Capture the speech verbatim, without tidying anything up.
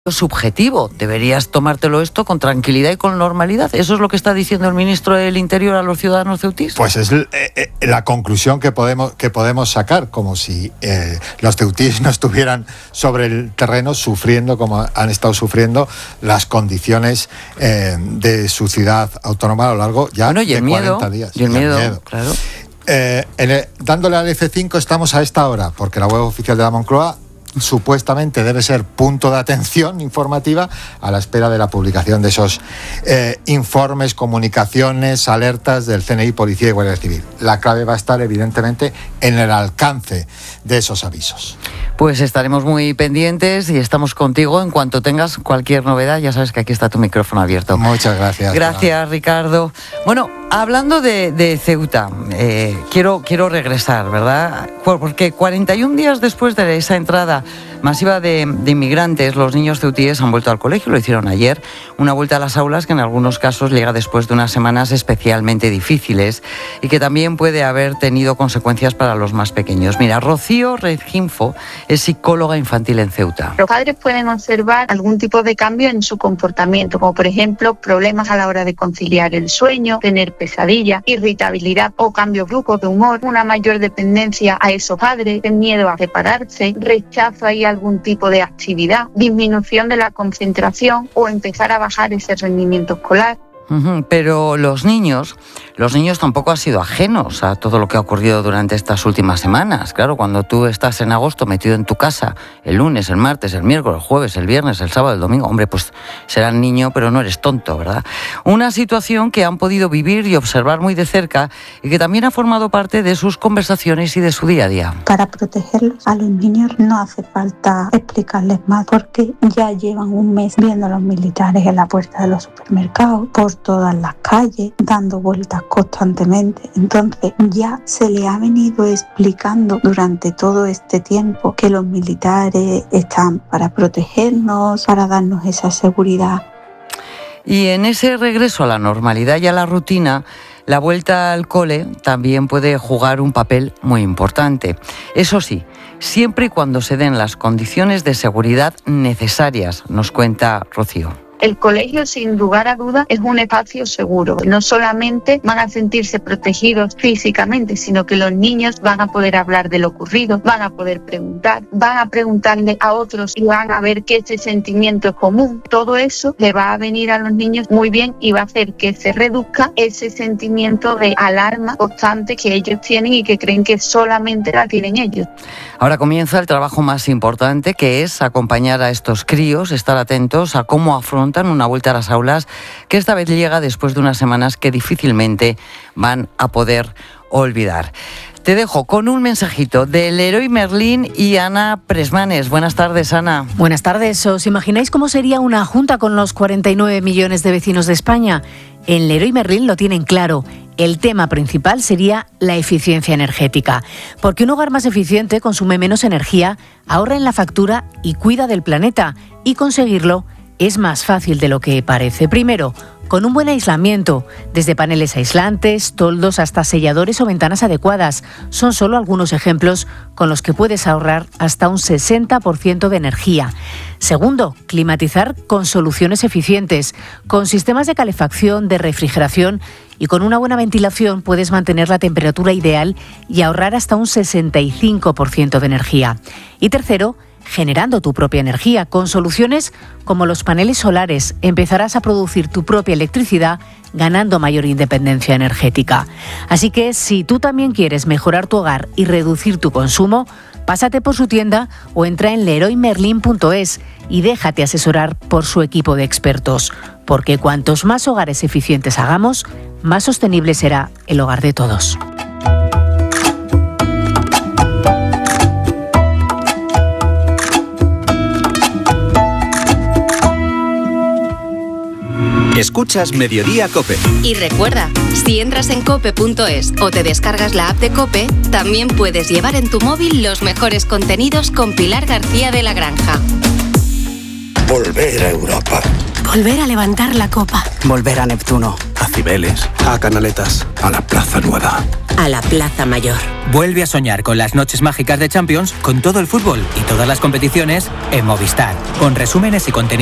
subjetivo. Deberías tomártelo esto con tranquilidad y con normalidad. ¿Eso es lo que está diciendo el ministro del Interior a los ciudadanos ceutís? Pues es eh, eh, la conclusión que podemos, que podemos sacar, como si eh, los ceutís no estuvieran sobre el terreno sufriendo, como han estado sufriendo, las condiciones eh, de su ciudad autónoma a lo largo ya bueno, y de el miedo, cuarenta días. Y el, y el miedo, miedo, claro. Eh, en el, dándole al F cinco estamos a esta hora, porque la web oficial de la Moncloa supuestamente debe ser punto de atención informativa a la espera de la publicación de esos eh, informes, comunicaciones, alertas del C N I, Policía y Guardia Civil. La clave va a estar evidentemente en el alcance de esos avisos. Pues estaremos muy pendientes y estamos contigo en cuanto tengas cualquier novedad. Ya sabes que aquí está tu micrófono abierto. Muchas gracias. Gracias, Ricardo. Bueno, hablando de, de Ceuta, eh, quiero, quiero regresar, ¿verdad? Porque cuarenta y un días después de esa entrada masiva de, de inmigrantes, los niños ceutíes han vuelto al colegio, lo hicieron ayer, una vuelta a las aulas que en algunos casos llega después de unas semanas especialmente difíciles y que también puede haber tenido consecuencias para los más pequeños. Mira, Rocío Reginfo es psicóloga infantil en Ceuta. Los padres pueden observar algún tipo de cambio en su comportamiento, como por ejemplo problemas a la hora de conciliar el sueño, tener pesadillas, irritabilidad o cambios bruscos de humor, una mayor dependencia a esos padres, miedo a separarse, rechazo a ir a algún tipo de actividad, disminución de la concentración o empezar a bajar ese rendimiento escolar. Uh-huh, pero los niños, los niños tampoco han sido ajenos a todo lo que ha ocurrido durante estas últimas semanas. Claro, cuando tú estás en agosto metido en tu casa, el lunes, el martes, el miércoles, el jueves, el viernes, el sábado, el domingo, hombre, pues serás niño, pero no eres tonto, ¿verdad? Una situación que han podido vivir y observar muy de cerca y que también ha formado parte de sus conversaciones y de su día a día. Para protegerlos a los niños no hace falta explicarles más, porque ya llevan un mes viendo a los militares en la puerta de los supermercados, por todas las calles, dando vueltas constantemente. Entonces ya se le ha venido explicando durante todo este tiempo que los militares están para protegernos, para darnos esa seguridad. Y en ese regreso a la normalidad y a la rutina, la vuelta al cole también puede jugar un papel muy importante. Eso sí, siempre y cuando se den las condiciones de seguridad necesarias, nos cuenta Rocío. El colegio, sin lugar a dudas, es un espacio seguro. No solamente van a sentirse protegidos físicamente, sino que los niños van a poder hablar de lo ocurrido, van a poder preguntar, van a preguntarle a otros y van a ver que ese sentimiento es común. Todo eso le va a venir a los niños muy bien y va a hacer que se reduzca ese sentimiento de alarma constante que ellos tienen y que creen que solamente la tienen ellos. Ahora comienza el trabajo más importante, que es acompañar a estos críos, estar atentos a cómo afrontan una vuelta a las aulas, que esta vez llega después de unas semanas que difícilmente van a poder olvidar. Te dejo con un mensajito de Leroy Merlin y Ana Presmanes. Buenas tardes, Ana. Buenas tardes. ¿Os imagináis cómo sería una junta con los cuarenta y nueve millones de vecinos de España? En Leroy Merlin lo tienen claro. El tema principal sería la eficiencia energética, porque un hogar más eficiente consume menos energía, ahorra en la factura y cuida del planeta, y conseguirlo es más fácil de lo que parece. Primero, con un buen aislamiento, desde paneles aislantes, toldos hasta selladores o ventanas adecuadas. Son solo algunos ejemplos con los que puedes ahorrar hasta un sesenta por ciento de energía. Segundo, climatizar con soluciones eficientes, con sistemas de calefacción, de refrigeración y con una buena ventilación puedes mantener la temperatura ideal y ahorrar hasta un sesenta y cinco por ciento de energía. Y tercero, generando tu propia energía. Con soluciones como los paneles solares empezarás a producir tu propia electricidad ganando mayor independencia energética. Así que si tú también quieres mejorar tu hogar y reducir tu consumo, pásate por su tienda o entra en leroy merlin punto es y déjate asesorar por su equipo de expertos. Porque cuantos más hogares eficientes hagamos, más sostenible será el hogar de todos. Escuchas Mediodía COPE. Y recuerda, si entras en cope punto es o te descargas la app de COPE, también puedes llevar en tu móvil los mejores contenidos con Pilar García de la Granja. Volver a Europa. Volver a levantar la copa. Volver a Neptuno. Cibeles, a Canaletas, a la Plaza Nueva, a la Plaza Mayor. Vuelve a soñar con las noches mágicas de Champions, con todo el fútbol y todas las competiciones en Movistar, con resúmenes y contenidos